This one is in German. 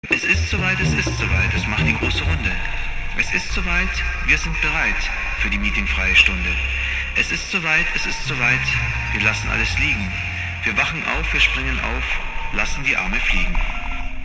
Es ist soweit, es macht die große Runde. Es ist soweit, wir sind bereit für die meetingfreie Stunde. Es ist soweit, wir lassen alles liegen. Wir wachen auf, wir springen auf, lassen die Arme fliegen.